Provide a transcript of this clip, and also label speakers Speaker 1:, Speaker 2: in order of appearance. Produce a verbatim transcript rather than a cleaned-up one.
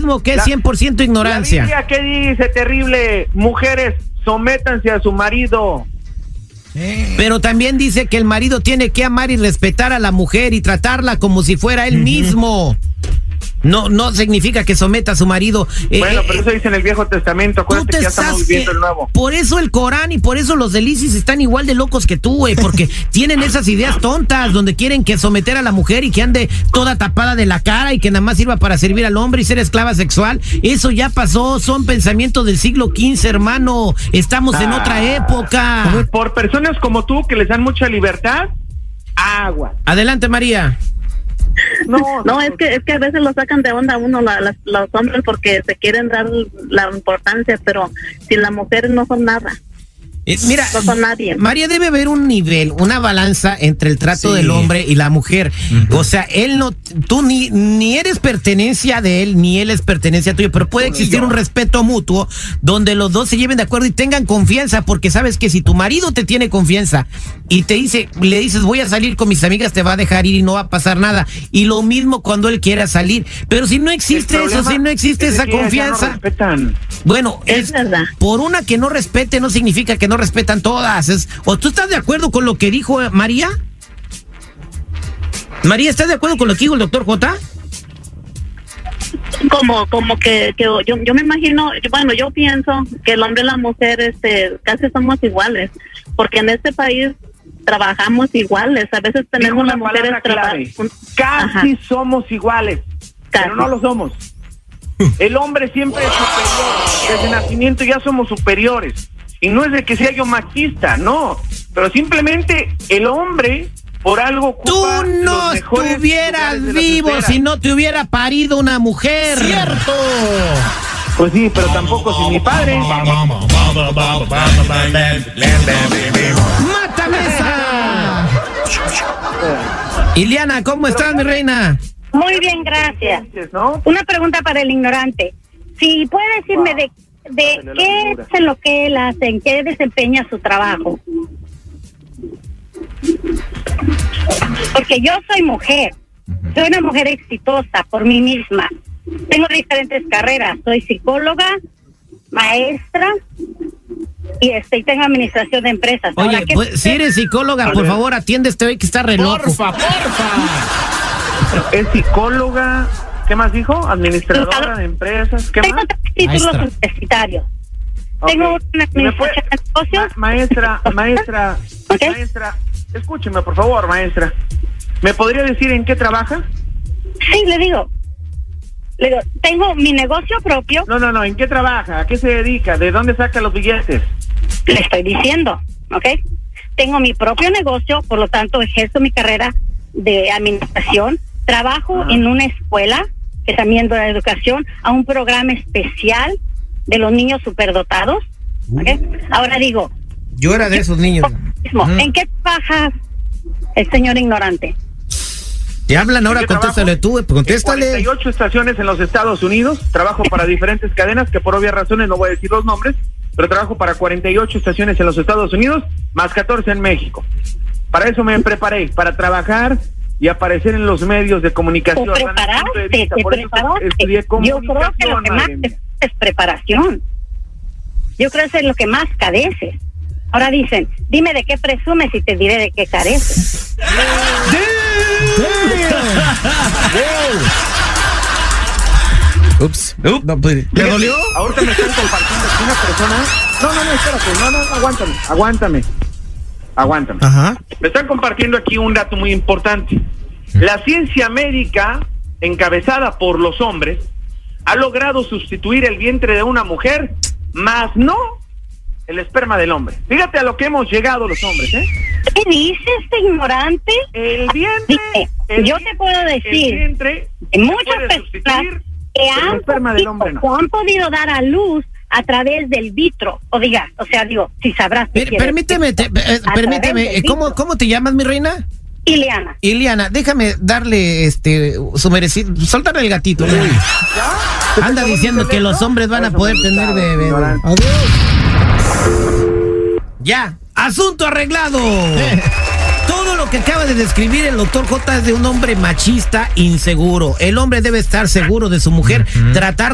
Speaker 1: machismo que es cien por ciento ignorancia.
Speaker 2: La Biblia, ¿qué dice? Terrible. Mujeres, sométanse a su marido.
Speaker 1: Pero también dice que el marido tiene que amar y respetar a la mujer y tratarla como si fuera él mismo. No, no significa que someta a su marido.
Speaker 2: Bueno,
Speaker 1: eh,
Speaker 2: pero eso dice en el Viejo Testamento. Acuérdate que ya estamos viviendo el Nuevo.
Speaker 1: Por eso el Corán y por eso los del ISIS están igual de locos que tú, güey, porque tienen esas ideas tontas donde quieren que someter a la mujer y que ande toda tapada de la cara y que nada más sirva para servir al hombre y ser esclava sexual. Eso ya pasó, son pensamientos del siglo quince, hermano. Estamos ah, en otra época.
Speaker 2: Por personas como tú que les dan mucha libertad, agua.
Speaker 1: Adelante, María.
Speaker 3: No, no, es que es que a veces lo sacan de onda a uno la, la, los hombres porque se quieren dar la importancia, pero si las mujeres no son nada.
Speaker 1: Eh, mira,
Speaker 3: no son nadie.
Speaker 1: María, debe haber un nivel, una balanza entre el trato sí. del hombre y la mujer. Uh-huh. O sea, él no, tú ni, ni eres pertenencia de él, ni él es pertenencia tuya, pero puede existir un respeto mutuo donde los dos se lleven de acuerdo y tengan confianza, porque sabes que si tu marido te tiene confianza y te dice, le dices voy a salir con mis amigas, te va a dejar ir y no va a pasar nada. Y lo mismo cuando él quiera salir. Pero si no existe eso, si no existe esa confianza,
Speaker 2: no
Speaker 1: bueno,
Speaker 3: es,
Speaker 1: es
Speaker 3: verdad.
Speaker 1: Por una que no respete no significa que no respetan todas. Es, ¿o tú estás de acuerdo con lo que dijo eh, María? María, ¿estás de acuerdo con lo que dijo el doctor J?
Speaker 3: Como, como que, que yo, yo me imagino, bueno, yo pienso que el hombre y la mujer este, casi somos iguales, porque en este país trabajamos iguales, a veces tenemos las mujeres
Speaker 2: trabajando. Casi Ajá. somos iguales, casi. Pero no lo somos. El hombre siempre es superior, desde nacimiento ya somos superiores. Y no es de que sea yo machista, no. Pero simplemente el hombre, por algo ocupa
Speaker 1: tú no estuvieras vivo si no te hubiera parido una mujer.
Speaker 2: ¡Cierto! Pues sí, pero tampoco si mi padre.
Speaker 1: ¡Mátame esa! Iliana, ¿cómo estás, mi reina?
Speaker 4: Muy bien, gracias.
Speaker 2: ¿No?
Speaker 4: Una pregunta para el ignorante. Si puede decirme wow. de ¿De qué es en lo que él hace? ¿En qué desempeña su trabajo? Porque yo soy mujer, soy una mujer exitosa por mí misma. Tengo diferentes carreras, soy psicóloga, maestra y este, y tengo administración de empresas.
Speaker 1: Oye,
Speaker 4: Ahora,
Speaker 1: pues, si eres psicóloga, por favor, atiende este hoy que está re loco.
Speaker 2: Porfa, porfa. Es psicóloga. ¿Qué más dijo? Administradora de empresas. ¿Qué
Speaker 4: Tengo
Speaker 2: más?
Speaker 4: títulos universitarios. Okay. Tengo una administración de negocios.
Speaker 2: Ma maestra, maestra, okay. maestra, escúcheme por favor, maestra. ¿Me podría decir en qué trabaja?
Speaker 4: Sí, le digo. Le digo, tengo mi negocio propio.
Speaker 2: No, no, no, ¿en qué trabaja? ¿A qué se dedica? ¿De dónde saca los billetes?
Speaker 4: Le estoy diciendo, ¿ok? Tengo mi propio negocio, por lo tanto ejerzo mi carrera de administración. Trabajo ah. en una escuela que también da educación a un programa especial de los niños superdotados. ¿Okay? Ahora digo,
Speaker 1: yo era de esos niños.
Speaker 4: Mismo, ¿en qué trabaja el señor ignorante?
Speaker 1: Te hablan ahora, contéstale tú, contéstale.
Speaker 2: cuarenta y ocho estaciones en los Estados Unidos, trabajo para diferentes cadenas que por obvias razones no voy a decir los nombres, pero trabajo para cuarenta y ocho estaciones en los Estados Unidos, más catorce en México. Para eso me preparé, para trabajar y aparecer en los medios de comunicación.
Speaker 4: Te preparaste, te preparaste. Yo creo que lo que más te es preparación. Yo creo que es lo que más careces. Ahora dicen, dime de qué presumes y te diré de qué careces.
Speaker 1: Ups, Ups. No, pues, ¿le dolió?
Speaker 2: Ahorita me están compartiendo con una persona. No, no, no, espérate, no, no, aguántame, aguántame. Aguántame.
Speaker 1: Ajá.
Speaker 2: Me están compartiendo aquí un dato muy importante. La ciencia médica, encabezada por los hombres, ha logrado sustituir el vientre de una mujer, más no el esperma del hombre. Fíjate a lo que hemos llegado los hombres, ¿eh?
Speaker 4: ¿Qué dice este ignorante?
Speaker 2: El vientre.
Speaker 4: Dice,
Speaker 2: el,
Speaker 4: yo te puedo decir,
Speaker 2: el vientre
Speaker 4: que muchas personas que han, podido, no. han podido dar a luz a través del vitro, o diga, o sea, digo, si sabrás.
Speaker 1: Per, permíteme, te, eh, permíteme, ¿cómo, ¿cómo te llamas, mi reina?
Speaker 4: Iliana.
Speaker 1: Iliana, déjame darle este su merecido, soltar el gatito. ¿Ya? Anda diciendo que los hombres van a poder tener bebé. Ya, asunto arreglado. Todo lo que acaba de describir el doctor J es de un hombre machista inseguro. El hombre debe estar seguro de su mujer, uh-huh. tratar